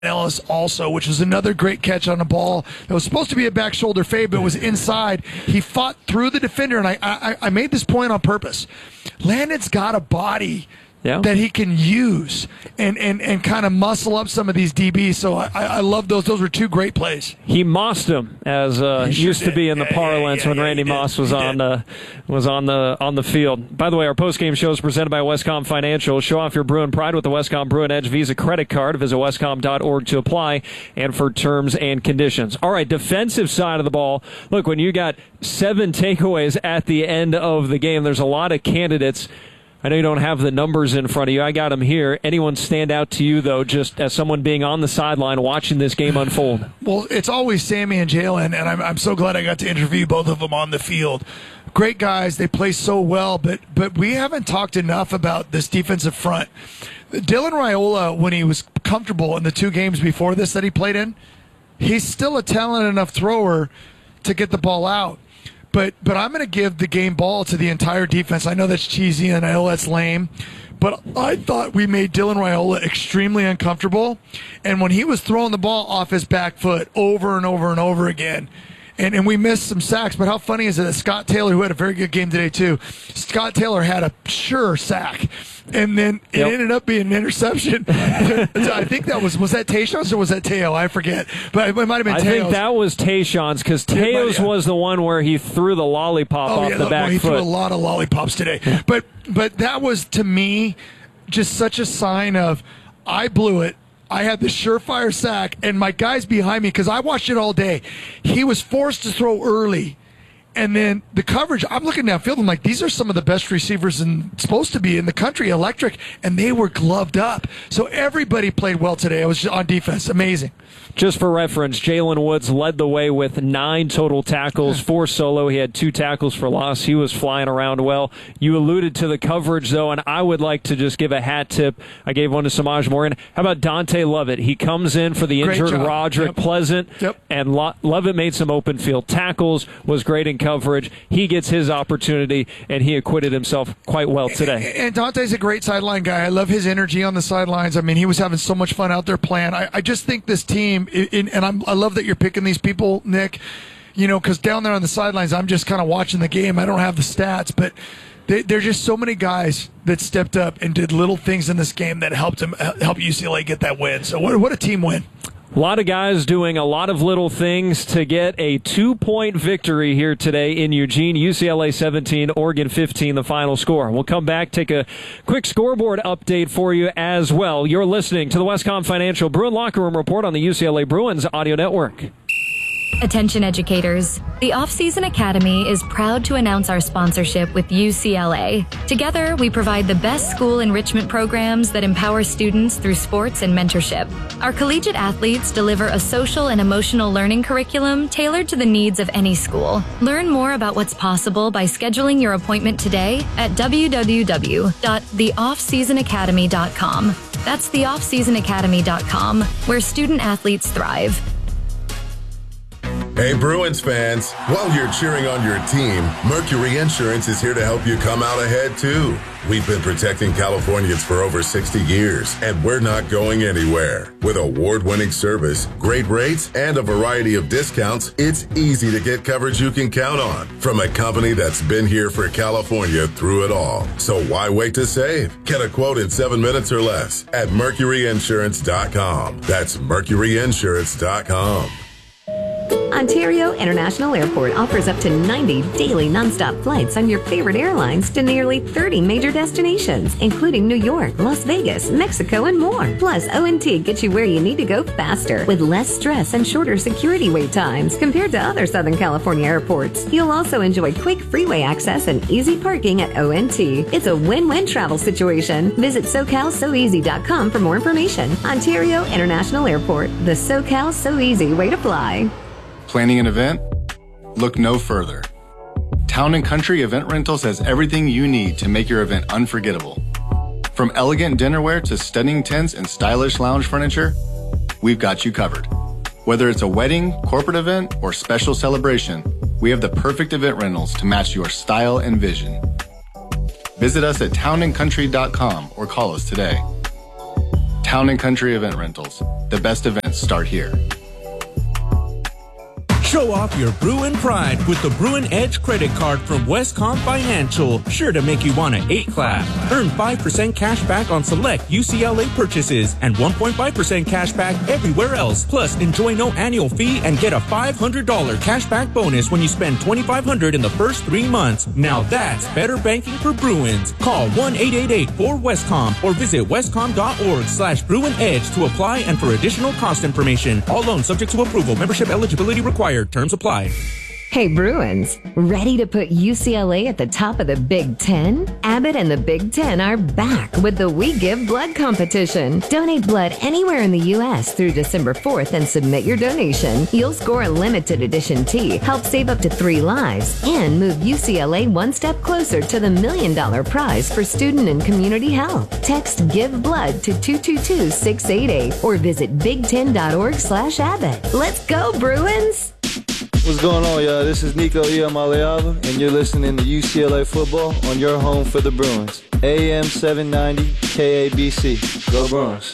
Ellis also, which was another great catch on the ball. It was supposed to be a back shoulder fade, but it was inside. He fought through the defender, and I made this point on purpose. Landon's got a body that he can use and kind of muscle up some of these DBs. So I love those. Those were two great plays. He mossed him, as used to be in the parlance when Randy Moss was on the field. By the way, our postgame show is presented by Westcom Financial. Show off your Bruin pride with the Westcom Bruin Edge Visa credit card. Visit westcom.org to apply and for terms and conditions. All right, defensive side of the ball. Look, when you got 7 takeaways at the end of the game, there's a lot of candidates. I know you don't have the numbers in front of you. I got them here. Anyone stand out to you, though, just as someone being on the sideline watching this game unfold? Well, it's always Sammy and Jalen, and I'm so glad I got to interview both of them on the field. Great guys. They play so well, but we haven't talked enough about this defensive front. Dylan Raiola, when he was comfortable in the 2 games before this that he played in, he's still a talented enough thrower to get the ball out. But I'm going to give the game ball to the entire defense. I know that's cheesy and I know that's lame, but I thought we made Dylan Raiola extremely uncomfortable. And when he was throwing the ball off his back foot over and over and over again, and we missed some sacks, but how funny is it that Scott Taylor, who had a very good game today too, Scott Taylor had a sure sack, and then it ended up being an interception. I think that was that Tayshawn's or was that Teo? I forget, but it might have been Teo's. I think that was Tayshawn's, because Teo's was the one where he threw the lollipop off the back foot. He threw a lot of lollipops today. But that was, to me, just such a sign of, I blew it. I had the surefire sack, and my guys behind me, because I watched it all day, he was forced to throw early. And then the coverage, I'm looking downfield, I'm like, these are some of the best receivers supposed to be in the country, electric, and they were gloved up. So everybody played well today. I was on defense. Amazing. Just for reference, Jalen Woods led the way with 9 total tackles, 4 solo. He had 2 tackles for loss. He was flying around well. You alluded to the coverage, though, and I would like to just give a hat tip. I gave one to Samaj Morgan. How about Dante Lovett? He comes in for the injured Roderick Pleasant, and Lovett made some open field tackles, was great in coverage. He gets his opportunity, and he acquitted himself quite well today. And Dante's a great sideline guy. I love his energy on the sidelines. I mean, he was having so much fun out there playing. I just think this team, and I love that you're picking these people, Nick, because down there on the sidelines, I'm just kind of watching the game. I don't have the stats, but there's just so many guys that stepped up and did little things in this game that help UCLA get that win. So what a team win. A lot of guys doing a lot of little things to get a 2-point victory here today in Eugene. UCLA 17, Oregon 15, the final score. We'll come back, take a quick scoreboard update for you as well. You're listening to the Westcom Financial Bruin Locker Room Report on the UCLA Bruins Audio Network. Attention educators, the Off-Season Academy is proud to announce our sponsorship with UCLA. Together, we provide the best school enrichment programs that empower students through sports and mentorship. Our collegiate athletes deliver a social and emotional learning curriculum tailored to the needs of any school. Learn more about what's possible by scheduling your appointment today at www.theoffseasonacademy.com. That's theoffseasonacademy.com, where student athletes thrive. Hey, Bruins fans, while you're cheering on your team, Mercury Insurance is here to help you come out ahead, too. We've been protecting Californians for over 60 years, and we're not going anywhere. With award-winning service, great rates, and a variety of discounts, it's easy to get coverage you can count on from a company that's been here for California through it all. So why wait to save? Get a quote in 7 minutes or less at MercuryInsurance.com. That's MercuryInsurance.com. Ontario International Airport offers up to 90 daily nonstop flights on your favorite airlines to nearly 30 major destinations, including New York, Las Vegas, Mexico, and more. Plus, ONT gets you where you need to go faster with less stress and shorter security wait times compared to other Southern California airports. You'll also enjoy quick freeway access and easy parking at ONT. It's a win-win travel situation. Visit SoCalSoEasy.com for more information. Ontario International Airport, the SoCal So Easy way to fly. Planning an event? Look no further. Town & Country Event Rentals has everything you need to make your event unforgettable. From elegant dinnerware to stunning tents and stylish lounge furniture, we've got you covered. Whether it's a wedding, corporate event, or special celebration, we have the perfect event rentals to match your style and vision. Visit us at townandcountry.com or call us today. Town & Country Event Rentals. The best events start here. Show off your Bruin pride with the Bruin Edge credit card from Westcom Financial. Sure to make you want to 8-clap. Earn 5% cash back on select UCLA purchases and 1.5% cash back everywhere else. Plus, enjoy no annual fee and get a $500 cash back bonus when you spend $2,500 in the first 3 months. Now that's better banking for Bruins. Call 1-888-4WESTCOM or visit westcom.org/Bruin Edge to apply and for additional cost information. All loans subject to approval. Membership eligibility required. Terms apply. Hey Bruins, ready to put UCLA at the top of the Big Ten? Abbott and the Big Ten are back with the We Give Blood competition. Donate blood anywhere in the U.S. through December 4th and submit your donation. You'll score a limited edition tee, help save up to 3 lives, and move UCLA one step closer to the $1 million prize for student and community health. Text Give Blood to 222-688 or visit big10.org/Abbott. Let's go, Bruins! What's going on, y'all? This is Nico Iamaleava, and you're listening to UCLA Football on your home for the Bruins. AM 790 KABC. Go Bruins.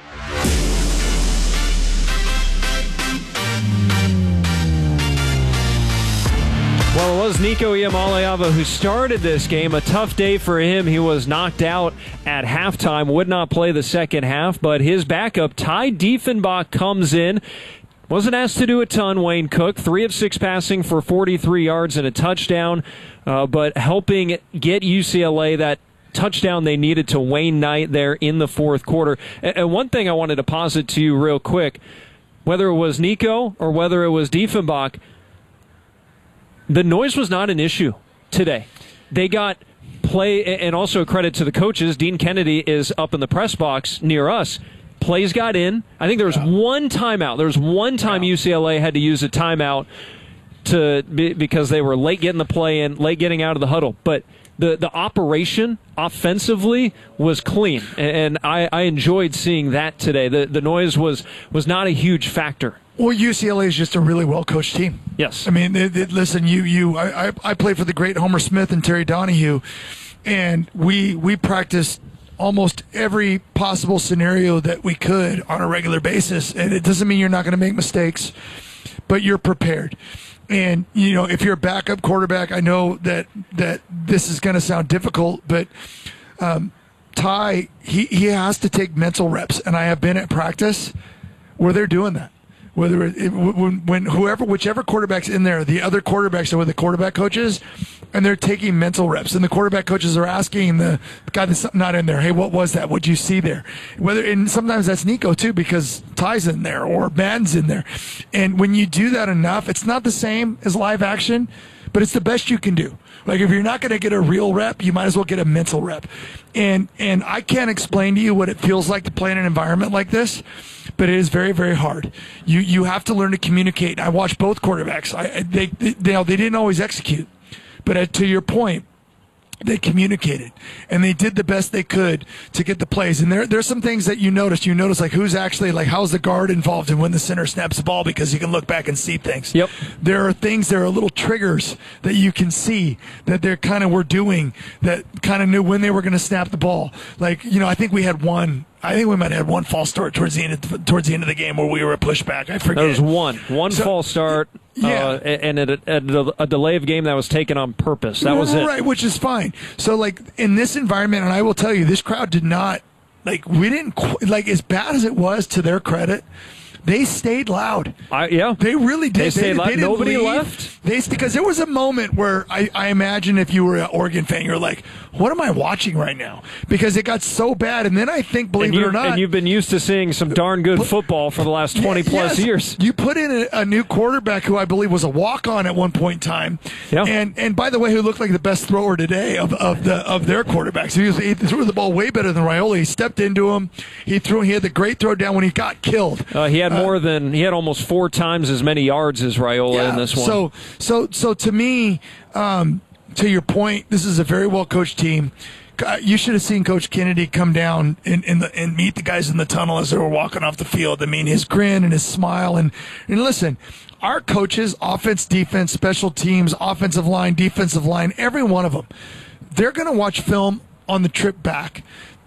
Well, it was Nico Iamaleava who started this game. A tough day for him. He was knocked out at halftime, would not play the second half, but his backup, Ty Diefenbach, comes in. Wasn't asked to do a ton, Wayne Cook. 3 of 6 passing for 43 yards and a touchdown, but helping get UCLA that touchdown they needed to Wayne Knight there in the fourth quarter. And one thing I wanted to posit to you real quick, whether it was Nico or whether it was Diefenbach, the noise was not an issue today. They got play, and also credit to the coaches. Dean Kennedy is up in the press box near us. Plays got in. I think there was one timeout. There was one time UCLA had to use a timeout because they were late getting the play in, late getting out of the huddle. But the operation offensively was clean, and I enjoyed seeing that today. The noise was not a huge factor. Well, UCLA is just a really well-coached team. Yes. I mean, listen, I played for the great Homer Smith and Terry Donahue, and we practiced almost every possible scenario that we could on a regular basis. And it doesn't mean you're not going to make mistakes, but you're prepared. And, if you're a backup quarterback, I know that this is going to sound difficult, but Ty, he has to take mental reps. And I have been at practice where they're doing that. Whichever quarterback's in there, the other quarterbacks are with the quarterback coaches, and they're taking mental reps. And the quarterback coaches are asking the guy that's not in there, hey, what was that? What'd you see there? And sometimes that's Nico too, because Ty's in there or Madden's in there. And when you do that enough, it's not the same as live action, but it's the best you can do. Like, if you're not going to get a real rep, you might as well get a mental rep. And I can't explain to you what it feels like to play in an environment like this, but it is very, very hard. You have to learn to communicate. I watched both quarterbacks. They didn't always execute, but to your point, they communicated, and they did the best they could to get the plays. And there's some things that you notice. You notice, like, who's actually, like, how's the guard involved in when the center snaps the ball, because you can look back and see things. Yep. There are little triggers that you can see that they're kind of were doing that kind of knew when they were going to snap the ball. Like, I think we might have had one false start towards the end of the game where we were a pushback. I forget. There was one false start. Yeah. And a delay of game that was taken on purpose. That was it. Right, which is fine. So, like, in this environment, and I will tell you, this crowd did not, as bad as it was, to their credit, they stayed loud. Yeah. They really did. They stayed loud. Didn't Nobody leave. left? Because there was a moment where I imagine if you were an Oregon fan, you're like, what am I watching right now? Because it got so bad. And then I think, believe it or not. And you've been used to seeing some darn good football for the last 20-plus years. You put in a new quarterback who I believe was a walk-on at one point in time. Yeah. And by the way, who looked like the best thrower today of their quarterbacks. He threw the ball way better than Raiola. He stepped into him. He had the great throw down when he got killed. He had almost 4 times as many yards as Raiola in this one. So to me, to your point, this is a very well-coached team. You should have seen Coach Kennedy come down and meet the guys in the tunnel as they were walking off the field. I mean, his grin and his smile. And listen, our coaches, offense, defense, special teams, offensive line, defensive line, every one of them, they're going to watch film on the trip back.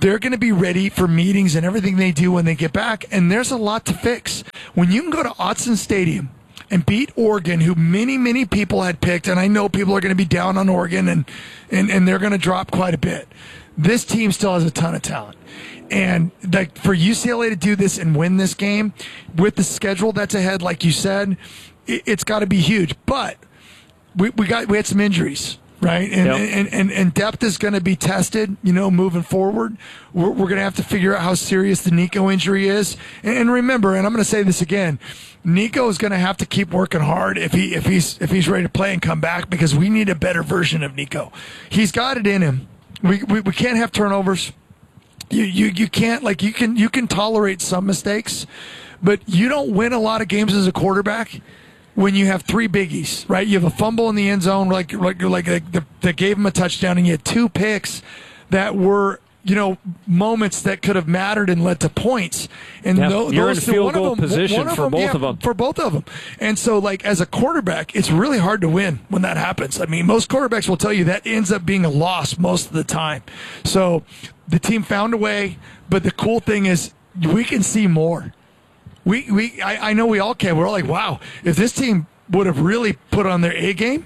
they're going to be ready for meetings and everything they do when they get back, and there's a lot to fix. When you can go to Autzen Stadium and beat Oregon, who many people had picked, and I know people are going to be down on Oregon, and they're going to drop quite a bit. This team still has a ton of talent. And like for UCLA to do this and win this game with the schedule that's ahead, like you said, it's got to be huge. But we had some injuries, right? And depth is going to be tested, moving forward. We're going to have to figure out how serious the Nico injury is. And remember, and I'm going to say this again, Nico is going to have to keep working hard if he's ready to play and come back, because we need a better version of Nico. He's got it in him. We can't have turnovers. You can't, like, you can tolerate some mistakes, but you don't win a lot of games as a quarterback when you have three biggies, right? You have a fumble in the end zone, that gave him a touchdown, and you had two picks that were, moments that could have mattered and led to points. And you're in field goal position for both of them. For both of them. And so, like, as a quarterback, it's really hard to win when that happens. I mean, most quarterbacks will tell you that ends up being a loss most of the time. So the team found a way, but the cool thing is we can see more. I know we all can. We're all like, wow, if this team would have really put on their A game,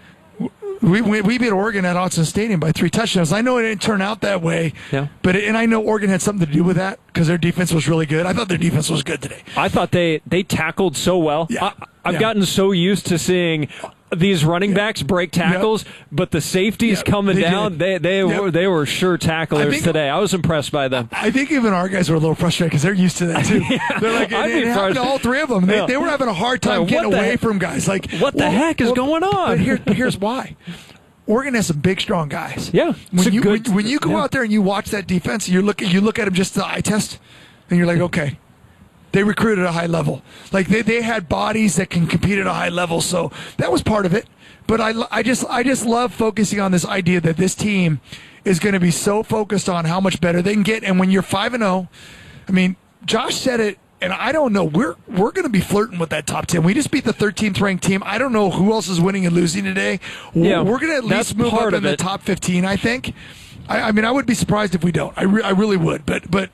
we beat Oregon at Autzen Stadium by 3 touchdowns. I know it didn't turn out that way, but I know Oregon had something to do with that because their defense was really good. I thought their defense was good today. I thought they tackled so well. Yeah. I've gotten so used to seeing these running backs break tackles, but the safeties coming down, they were sure tacklers today. I was impressed by them. I think even our guys were a little frustrated because they're used to that too. They're like, it happened to all three of them. They were having a hard time getting away from guys. Like, what the heck is going on? But here's why. Oregon has some big, strong guys. Yeah, when you go out there and you watch that defense, you look at them just the eye test, and you're like, okay. They recruited at a high level. Like they had bodies that can compete at a high level. So that was part of it. But I just love focusing on this idea that this team is going to be so focused on how much better they can get. And when you're 5-0, I mean, Josh said it, and I don't know. We're going to be flirting with that top 10. We just beat the 13th ranked team. I don't know who else is winning and losing today. Yeah, we're going to at least move up in the top 15, I think. I mean, I would be surprised if we don't. I really would.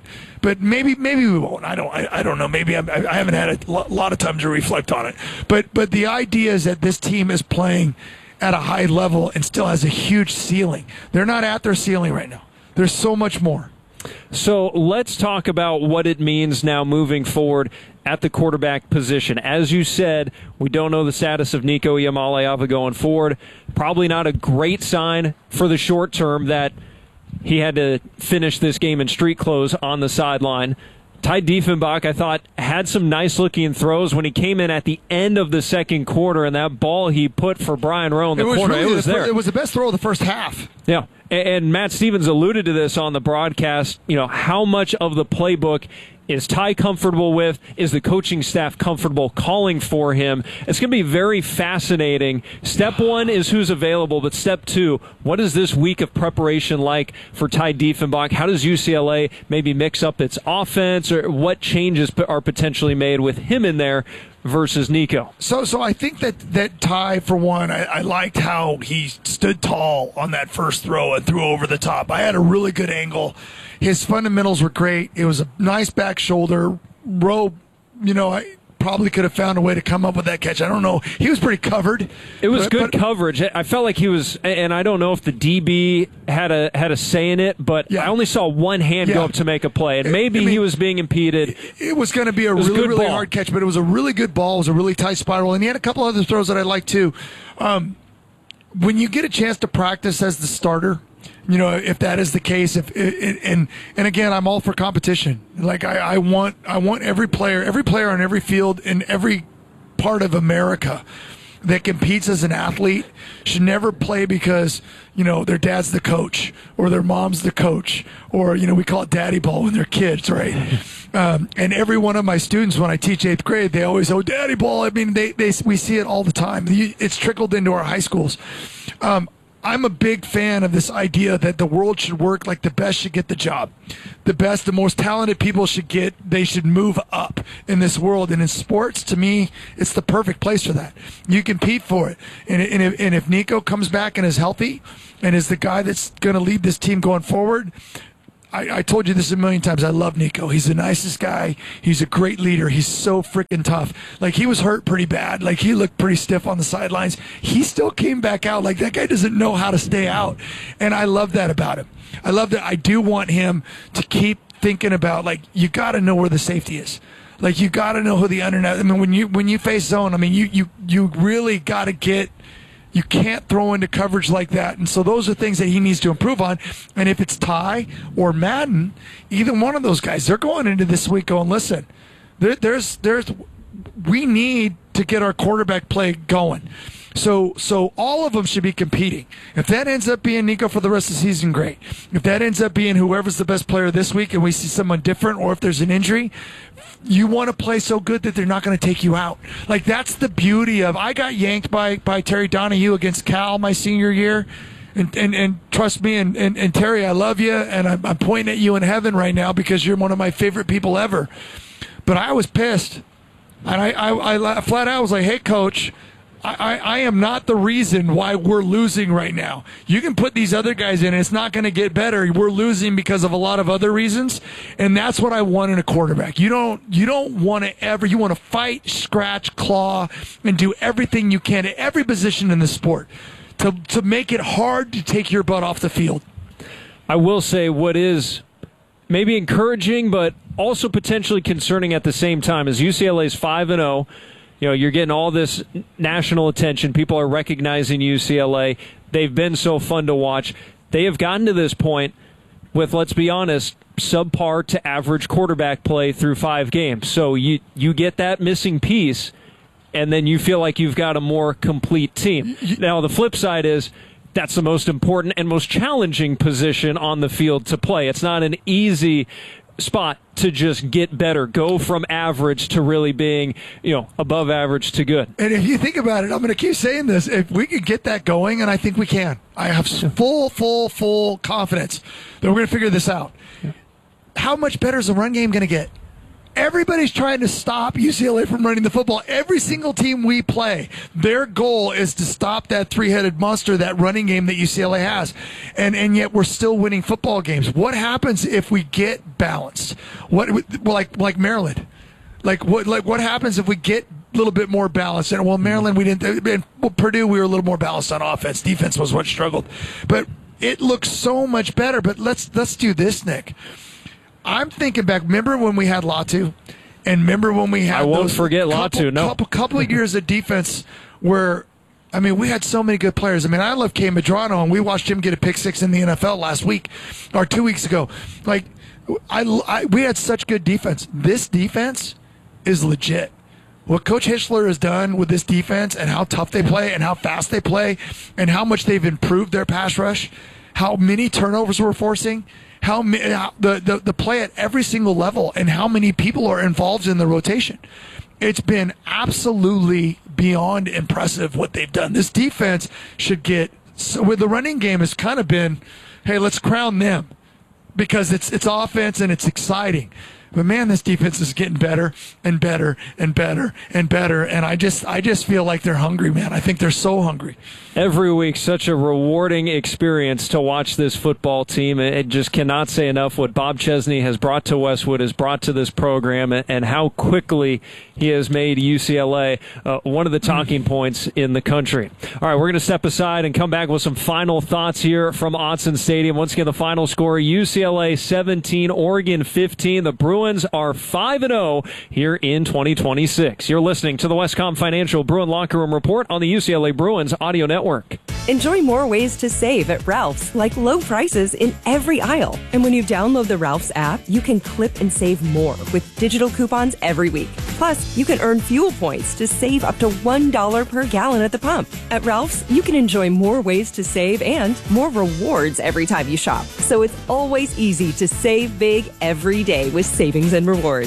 But maybe we won't. I don't know. Maybe I haven't had a lot of time to reflect on it. But the idea is that this team is playing at a high level and still has a huge ceiling. They're not at their ceiling right now. There's so much more. So let's talk about what it means now moving forward at the quarterback position. As you said, we don't know the status of Nico Iamaleava going forward. Probably not a great sign for the short term that he had to finish this game in street clothes on the sideline. Ty Diefenbach, I thought, had some nice-looking throws when he came in at the end of the second quarter, and that ball he put for Brian Rowe in the corner, really it was there. It was the best throw of the first half. Yeah, and Matt Stevens alluded to this on the broadcast, how much of the playbook is Ty comfortable with? Is the coaching staff comfortable calling for him? It's going to be very fascinating. Step one is who's available, but step two, what is this week of preparation like for Ty Diefenbach? How does UCLA maybe mix up its offense, or what changes are potentially made with him in there versus Nico? So I think that Ty, for one, I liked how he stood tall on that first throw and threw over the top. I had a really good angle. His fundamentals were great. It was a nice back shoulder. Rowe, I probably could have found a way to come up with that catch. I don't know. He was pretty covered. It was good coverage. I felt like he was, and I don't know if the DB had a say in it, but I only saw one hand go up to make a play, and maybe he was being impeded. It was going to be a really hard catch, but it was a really good ball. It was a really tight spiral, and he had a couple other throws that I liked too. When you get a chance to practice as the starter, if that is the case, and again, I'm all for competition. Like I want every player on every field in every part of America that competes as an athlete should never play because their dad's the coach or their mom's the coach, or we call it daddy ball when they're kids, right? And every one of my students, when I teach 8th grade, they always say, daddy ball. I mean, we see it all the time. It's trickled into our high schools. I'm a big fan of this idea that the world should work like the best should get the job. The best, the most talented people they should move up in this world. And in sports, to me, it's the perfect place for that. You compete for it. And if Nico comes back and is healthy and is the guy that's going to lead this team going forward, I told you this a million times. I love Nico. He's the nicest guy. He's a great leader. He's so freaking tough. Like, he was hurt pretty bad. Like, he looked pretty stiff on the sidelines. He still came back out. Like, that guy doesn't know how to stay out. And I love that about him. I love that. I do want him to keep thinking about, like, you got to know where the safety is. Like, you got to know who the undernet. I mean, when you face zone, I mean, you really got to get. You can't throw into coverage like that. And so those are things that he needs to improve on. And if it's Ty or Madden, either one of those guys, they're going into this week going, listen, we need to get our quarterback play going. So all of them should be competing. If that ends up being Nico for the rest of the season, great. If that ends up being whoever's the best player this week and we see someone different, or if there's an injury, you want to play so good that they're not going to take you out. Like, that's the beauty of, I got yanked by Terry Donahue against Cal my senior year. And trust me, and Terry, I love you, and I'm pointing at you in heaven right now because you're one of my favorite people ever. But I was pissed. And I flat out was like, hey, coach, I am not the reason why we're losing right now. You can put these other guys in, and it's not going to get better. We're losing because of a lot of other reasons, and that's what I want in a quarterback. You don't want to ever. You want to fight, scratch, claw, and do everything you can at every position in the sport to make it hard to take your butt off the field. I will say what is maybe encouraging, but also potentially concerning at the same time is UCLA's 5-0. You know, you're getting all this national attention. People are recognizing UCLA. They've been so fun to watch. They have gotten to this point with, let's be honest, subpar to average quarterback play through 5 games. So you get that missing piece, and then you feel like you've got a more complete team. Now, the flip side is that's the most important and most challenging position on the field to play. It's not an easy spot to just get better, go from average to really being, above average to good. And if you think about it, I'm going to keep saying this, if we could get that going, and I think we can, I have full confidence that we're going to figure this out. Yeah. How much better is the run game going to get? Everybody's trying to stop UCLA from running the football. Every single team we play, their goal is to stop that three-headed monster, that running game that UCLA has. And yet we're still winning football games. What happens if we get balanced? Like Maryland? What happens if we get a little bit more balanced? And Maryland, we didn't. And Purdue, we were a little more balanced on offense. Defense was what struggled. But it looks so much better. But let's do this, Nick. I'm thinking back. Remember when we had Latu, and remember when we had? I won't forget Latu. No, couple of years of defense where, I mean, we had so many good players. I mean, I love Kay Medrano, and we watched him get a pick 6 in the NFL last week or 2 weeks ago. Like, we had such good defense. This defense is legit. What Coach Hischler has done with this defense, and how tough they play, and how fast they play, and how much they've improved their pass rush, how many turnovers we're forcing. How the play at every single level, and how many people are involved in the rotation. It's been absolutely beyond impressive what they've done. This defense should get, with the running game has kind of been, hey, let's crown them because it's offense and it's exciting. But man, this defense is getting better and better and better and better. And I just feel like they're hungry, man. I think they're so hungry. Every week, such a rewarding experience to watch this football team. It just cannot say enough what Bob Chesney has brought to Westwood, has brought to this program, and how quickly he has made UCLA one of the talking points in the country. All right, we're going to step aside and come back with some final thoughts here from Autzen Stadium. Once again, the final score, UCLA 17, Oregon 15. The Bruins are 5-0 here in 2026. You're listening to the Westcom Financial Bruin Locker Room Report on the UCLA Bruins Audio Network. Enjoy more ways to save at Ralph's, like low prices in every aisle. And when you download the Ralph's app, you can clip and save more with digital coupons every week. Plus, you can earn fuel points to save up to $1 per gallon at the pump. At Ralph's, you can enjoy more ways to save and more rewards every time you shop. So it's always easy to save big every day with savings and rewards.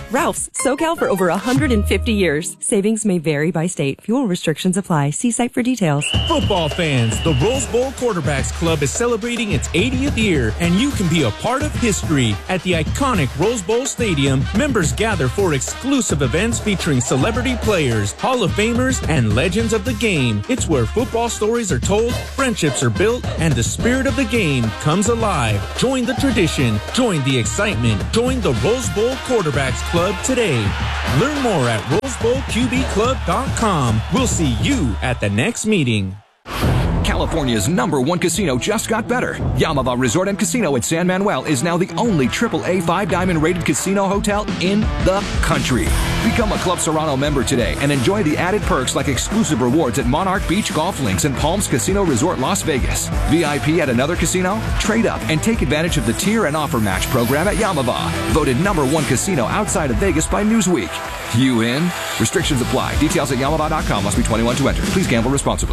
Ralph's, SoCal for over 150 years. Savings may vary by state. Fuel restrictions apply. See site for details. Football fans, the Rose Bowl Quarterbacks Club is celebrating its 80th year, and you can be a part of history. At the iconic Rose Bowl Stadium, members gather for exclusive events featuring celebrity players, Hall of Famers, and legends of the game. It's where football stories are told, friendships are built, and the spirit of the game comes alive. Join the tradition, join the excitement, join the Rose Bowl Quarterbacks Club today. Learn more at rosebowlqbclub.com. We'll see you at the next meeting. California's #1 casino just got better. Yamava Resort and Casino at San Manuel is now the only AAA 5-diamond rated casino hotel in the country. Become a Club Serrano member today and enjoy the added perks like exclusive rewards at Monarch Beach Golf Links and Palms Casino Resort Las Vegas. VIP at another casino? Trade up and take advantage of the tier and offer match program at Yamava. Voted #1 casino outside of Vegas by Newsweek. You in? Restrictions apply. Details at yamava.com. Must be 21 to enter. Please gamble responsibly.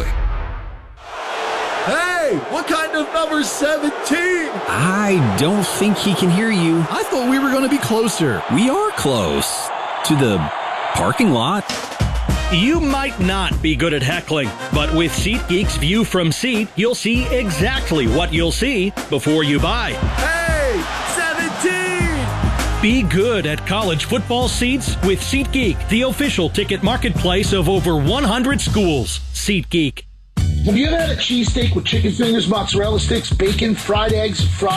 Hey, what kind of number 17? I don't think he can hear you. I thought we were going to be closer. We are close. To the parking lot. You might not be good at heckling, but with SeatGeek's View from Seat, you'll see exactly what you'll see before you buy. Hey, 17! Be good at college football seats with SeatGeek, the official ticket marketplace of over 100 schools. SeatGeek. Have you ever had a cheesesteak with chicken fingers, mozzarella sticks, bacon, fried eggs,